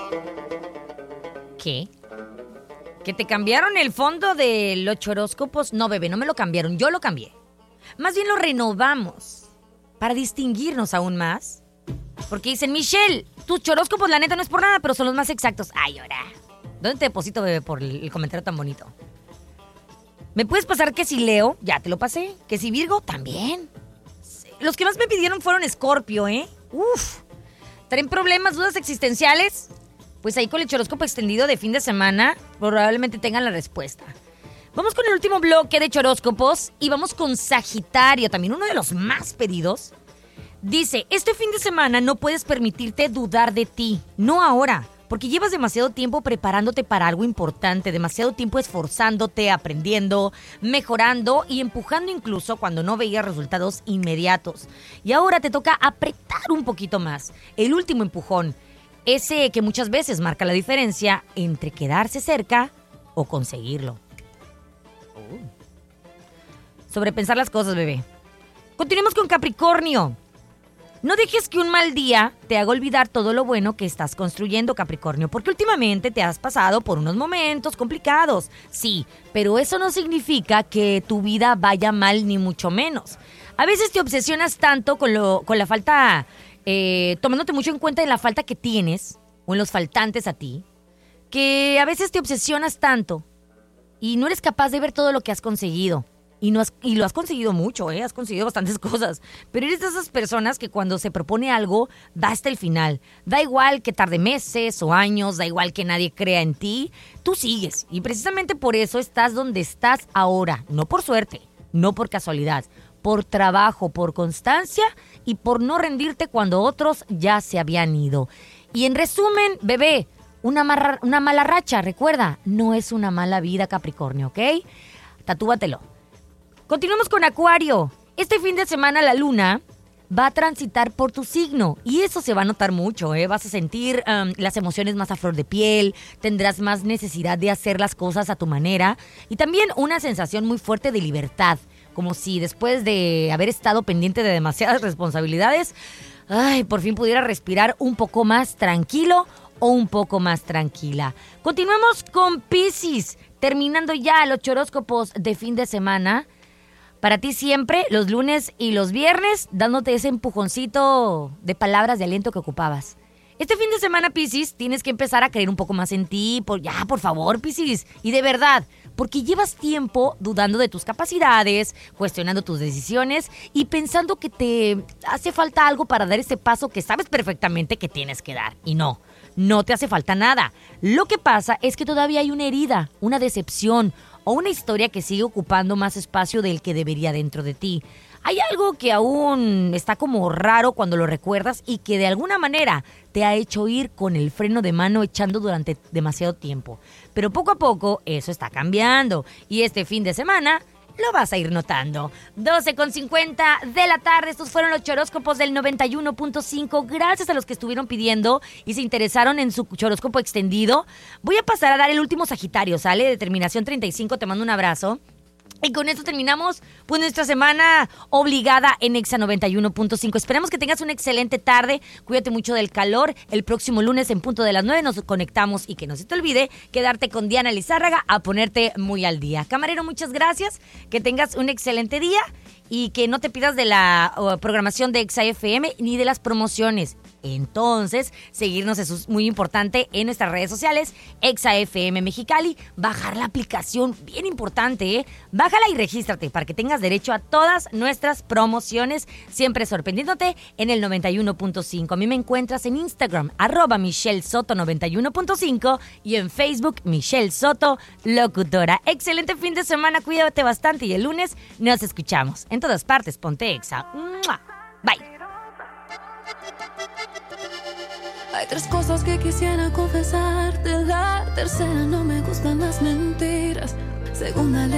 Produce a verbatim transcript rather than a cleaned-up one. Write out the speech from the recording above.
¿Qué? ¿Que te cambiaron el fondo de los horóscopos? No, bebé, no me lo cambiaron, yo lo cambié. Más bien lo renovamos para distinguirnos aún más. Porque dicen, Michelle, tus horóscopos la neta no es por nada, pero son los más exactos. Ay, ahora. ¿Dónde te deposito, bebé, por el comentario tan bonito? ¿Me puedes pasar que si Leo? Ya te lo pasé. ¿Que si Virgo? También. Los que más me pidieron fueron Escorpio, ¿eh? Uf. ¿Traen problemas, dudas existenciales? Pues ahí con el horóscopo extendido de fin de semana probablemente tengan la respuesta. Vamos con el último bloque de horóscopos y vamos con Sagitario, también uno de los más pedidos. Dice, este fin de semana no puedes permitirte dudar de ti, no ahora, porque llevas demasiado tiempo preparándote para algo importante, demasiado tiempo esforzándote, aprendiendo, mejorando y empujando incluso cuando no veías resultados inmediatos. Y ahora te toca apretar un poquito más, el último empujón, ese que muchas veces marca la diferencia entre quedarse cerca o conseguirlo. Oh. Sobrepensar las cosas, bebé. Continuemos con Capricornio. No dejes que un mal día te haga olvidar todo lo bueno que estás construyendo, Capricornio, porque últimamente te has pasado por unos momentos complicados. Sí, pero eso no significa que tu vida vaya mal ni mucho menos. A veces te obsesionas tanto con, lo, con la falta, eh, tomándote mucho en cuenta de la falta que tienes o en los faltantes a ti, que a veces te obsesionas tanto y no eres capaz de ver todo lo que has conseguido. Y, no has, y lo has conseguido mucho, ¿eh? Has conseguido bastantes cosas. Pero eres de esas personas que cuando se propone algo, va hasta el final. Da igual que tarde meses o años, da igual que nadie crea en ti. Tú sigues. Y precisamente por eso estás donde estás ahora. No por suerte, no por casualidad. Por trabajo, por constancia y por no rendirte cuando otros ya se habían ido. Y en resumen, bebé, una, marra, una mala racha, recuerda, no es una mala vida, Capricornio, ¿ok? Tatúatelo. Continuamos con Acuario. Este fin de semana la luna va a transitar por tu signo y eso se va a notar mucho, ¿eh? Vas a sentir um, las emociones más a flor de piel, tendrás más necesidad de hacer las cosas a tu manera y también una sensación muy fuerte de libertad, como si después de haber estado pendiente de demasiadas responsabilidades, ay, por fin pudiera respirar un poco más tranquilo o un poco más tranquila. Continuamos con Piscis, terminando ya los horóscopos de fin de semana. Para ti siempre, los lunes y los viernes, dándote ese empujoncito de palabras de aliento que ocupabas. Este fin de semana, Piscis, tienes que empezar a creer un poco más en ti. Por, ya, por favor, Piscis. Y de verdad, porque llevas tiempo dudando de tus capacidades, cuestionando tus decisiones y pensando que te hace falta algo para dar ese paso que sabes perfectamente que tienes que dar. Y no, no te hace falta nada. Lo que pasa es que todavía hay una herida, una decepción, o una historia que sigue ocupando más espacio del que debería dentro de ti. Hay algo que aún está como raro cuando lo recuerdas y que de alguna manera te ha hecho ir con el freno de mano echando durante demasiado tiempo. Pero poco a poco eso está cambiando y este fin de semana lo vas a ir notando. doce con cincuenta de la tarde, estos fueron los horóscopos del noventa y uno punto cinco. Gracias a los que estuvieron pidiendo y se interesaron en su horóscopo extendido. Voy a pasar a dar el último Sagitario, ¿sale? De terminación treinta y cinco, te mando un abrazo. Y con esto terminamos pues nuestra semana obligada en Exa noventa y uno punto cinco. Esperamos que tengas una excelente tarde. Cuídate mucho del calor. El próximo lunes en punto de las nueve nos conectamos y que no se te olvide quedarte con Diana Lizárraga a ponerte muy al día. Camarero, muchas gracias. Que tengas un excelente día y que no te pidas de la uh, programación de Exa F M ni de las promociones. Entonces, seguirnos es muy importante en nuestras redes sociales, Exa F M Mexicali, bajar la aplicación, bien importante, ¿eh? Bájala y regístrate para que tengas derecho a todas nuestras promociones, siempre sorprendiéndote en el noventa y uno punto cinco. A mí me encuentras en Instagram, arroba Michelle Soto noventa y uno punto cinco y en Facebook, Michelle Soto Locutora. Excelente fin de semana, cuídate bastante y el lunes nos escuchamos. En todas partes, ponte Exa. ¡Mua! Bye. Hay tres cosas que quisiera confesarte. La tercera, no me gustan las mentiras. Segunda,